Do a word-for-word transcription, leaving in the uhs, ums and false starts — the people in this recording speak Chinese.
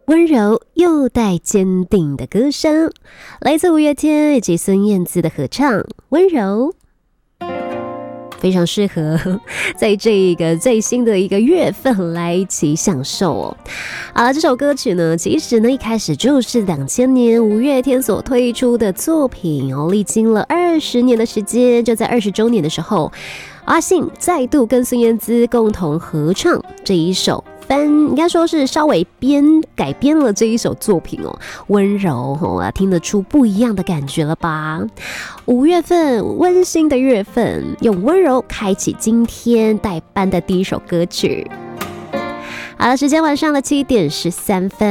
温柔又带坚定的歌声，来自五月天以及孙燕姿的合唱《温柔》，非常适合在这一个最新的一个月份来一起享受哦。好了，这首歌曲呢，其实呢一开始就是两千年五月天所推出的作品哦，历经了二十年的时间，就在二十周年的时候，阿信再度跟孙燕姿共同合唱这一首。翻应该说是稍微编改编了这一首作品哦，温柔哦啊，听得出不一样的感觉了吧？五月份温馨的月份，用温柔开启今天代班的第一首歌曲。好了，时间晚上的七点十三分。